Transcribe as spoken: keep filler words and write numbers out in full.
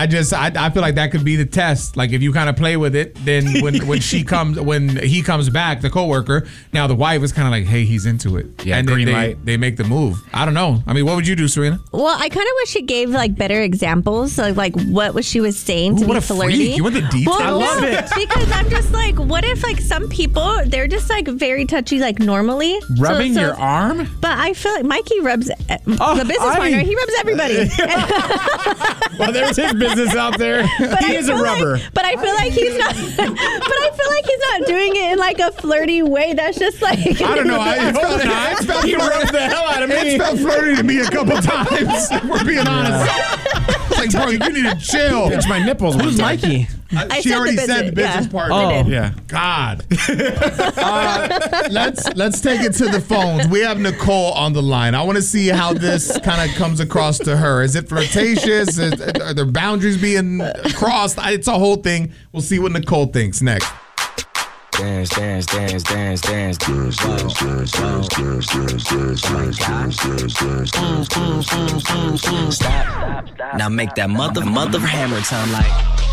I just I, I feel like that could be the test. Like if you kind of play with it, then when when she comes when he comes back, the coworker, now the wife is kind of like, hey, he's into it. Yeah, and green then they, light. they make the move. I don't know. I mean, what would you do, Serena? Well, I kind of wish she gave like better examples of like what was she was saying to Ooh, what be a flirty. freak. You want the details? Well, I love no, it. because I'm just like, what if like some people they're just like very touchy like normally Rubbing So- so- your arm? But I feel like Mikey rubs Oh, the business I- partner. He rubs everybody. Well, there's his business out there. But He I is a feel rubber. Like, but I feel like he's not. But I feel like he's not doing it in like a flirty way. That's just like I don't know. I, it's felt, not. it's felt He flirty. rubbed the hell out of me. It's felt flirty to me a couple times. If we're being honest. It's like, bro, you need to chill. Pinch my nipples. Who's Mikey? I she said already the said the business- business yeah. part. I did. Yeah. God. uh, let's let's take it to the phones. We have Nicole on the line. I want to see how this kind of comes across to her. Is it flirtatious? Is, are there boundaries being crossed? It's a whole thing. We'll see what Nicole thinks next. Dance, dance, dance, dance, dance, dance, dance, dance, dance, dance, dance, dance, dance, dance, dance, dance. Stop. Now make that mother, mother hammer time like.